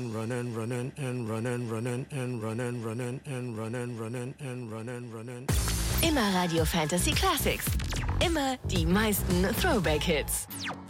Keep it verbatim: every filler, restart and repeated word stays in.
Running, running and running, running and running, running and running, running and running, running. Immer Radio Fantasy Classics. Immer die meisten Throwback-Hits.